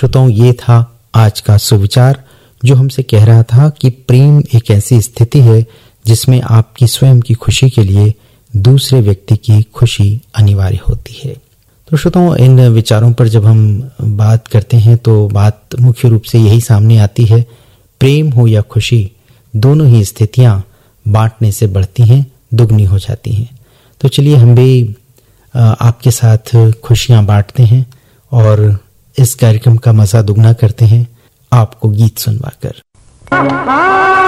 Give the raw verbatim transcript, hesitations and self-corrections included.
श्रोताओं, ये था आज का सुविचार जो हमसे कह रहा था कि प्रेम एक ऐसी स्थिति है जिसमें आपकी स्वयं की खुशी के लिए दूसरे व्यक्ति की खुशी अनिवार्य होती है। तो श्रोताओं, इन विचारों पर जब हम बात करते हैं तो बात मुख्य रूप से यही सामने आती है, प्रेम हो या खुशी, दोनों ही स्थितियां बांटने से बढ़ती हैं, दुगनी हो जाती हैं। तो चलिए हम भी आपके साथ खुशियां बांटते हैं और इस कार्यक्रम का मजा दुगना करते हैं आपको गीत सुनवाकर।